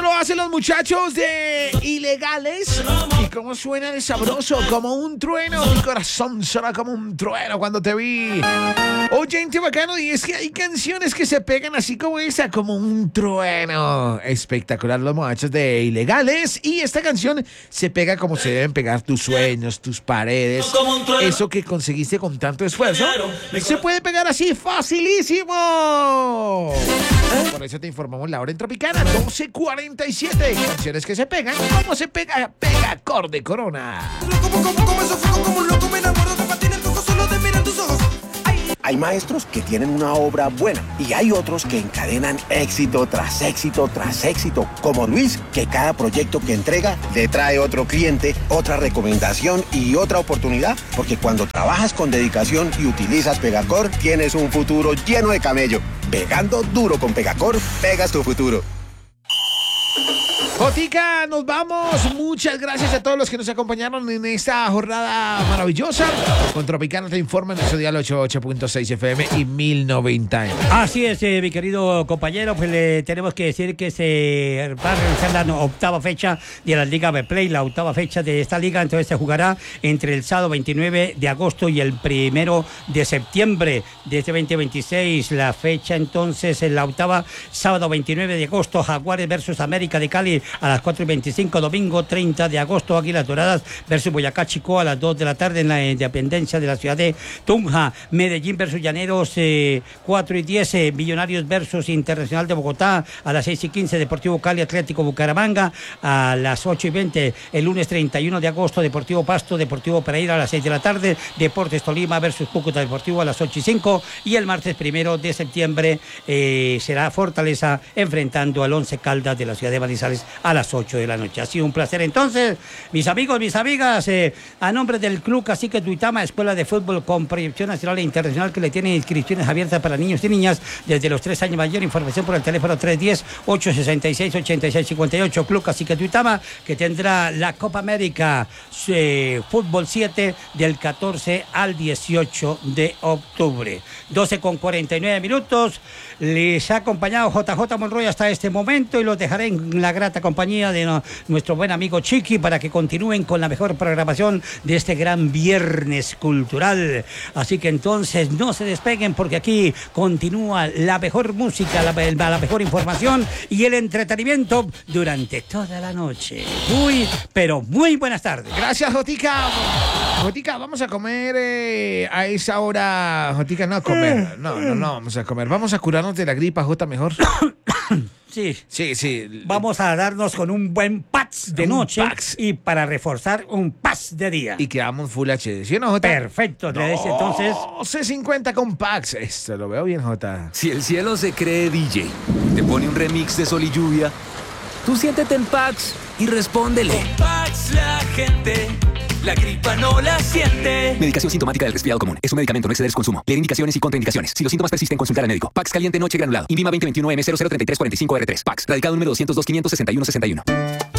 lo hacen los muchachos de Ilegales. Y cómo suena de sabroso, como un trueno. Mi corazón suena como un trueno cuando te vi. Oyente bacano, y es que hay canciones que se pegan así como esa, como un trueno. Espectacular, los muchachos de Ilegales. Y esta canción se pega como se deben pegar tus sueños, tus paredes. Eso que conseguiste con tanto esfuerzo, se puede pegar así facilísimo. Por eso te informamos la hora en Tropicana, 12:47. Canciones que se pegan, ¿cómo se pega? Pegacor de Corona. Como eso fue como un loco, me enamoro de patina el coco solo de mirar tus ojos. Hay maestros que tienen una obra buena y hay otros que encadenan éxito tras éxito tras éxito, como Luis, que cada proyecto que entrega le trae otro cliente, otra recomendación y otra oportunidad, porque cuando trabajas con dedicación y utilizas Pegacor, tienes un futuro lleno de camello. Pegando duro con Pegacor, pegas tu futuro. Jotica, nos vamos. Muchas gracias a todos los que nos acompañaron en esta jornada maravillosa. Con Tropicana te informa en nuestro dial 88.6 FM y 1090 M. Así es, mi querido compañero, pues le tenemos que decir que se va a realizar la octava fecha de la Liga Betplay, la octava fecha de esta liga. Entonces se jugará entre el sábado 29 de agosto y el 1 de septiembre de este 2026. La fecha entonces en la octava, sábado 29 de agosto, Jaguares versus América de Cali a las 4:25, domingo 30 de agosto, Águilas Doradas versus Boyacá Chico a las 2 de la tarde en la Independencia de la ciudad de Tunja. Medellín versus Llaneros, 4:10, Millonarios versus Internacional de Bogotá a las 6:15, Deportivo Cali Atlético Bucaramanga a las 8:20, el lunes 31 de agosto, Deportivo Pasto, Deportivo Pereira a las 6 de la tarde, Deportes Tolima versus Cúcuta Deportivo a las 8:05, y el martes 1 de septiembre será Fortaleza enfrentando al Once Caldas de la ciudad de Manizales a las 8 de la noche. Ha sido un placer entonces, mis amigos, mis amigas, a nombre del Club Cacique Tuitama, escuela de fútbol con proyección nacional e internacional que le tiene inscripciones abiertas para niños y niñas desde los 3 años mayor. Información por el teléfono 310-866-8658. Club Cacique Tuitama, que tendrá la Copa América Fútbol 7 del 14 al 18 de octubre. 12:49. Les ha acompañado JJ Monroy hasta este momento y los dejaré en la grata compañía de nuestro buen amigo Chiqui para que continúen con la mejor programación de este gran viernes cultural. Así que entonces no se despeguen, porque aquí continúa la mejor música, la mejor información y el entretenimiento durante toda la noche. Muy, pero muy buenas tardes. Gracias, Jotica. Jotica, vamos a comer a esa hora. Jotica, no a comer. No, vamos a comer. Vamos a curarnos de la gripa, Jota, mejor. Sí. Vamos a darnos con un buen Pax de noche y para reforzar un Pax de día. Y quedamos Full HD, ¿sí o no, Jota? Perfecto, entonces. C50 con Pax. Esto lo veo bien, Jota. Si el cielo se cree DJ, te pone un remix de Sol y Lluvia, tú siéntete en Pax y respóndele. Con Pax la gente, la gripa no la siente. Medicación sintomática del resfriado común. Es un medicamento, no exceder su consumo. Leer indicaciones y contraindicaciones. Si los síntomas persisten, consultar al médico. Pax caliente noche granulado. INVIMA 2021 M003345R3. Pax. Radicado número 202 561 61.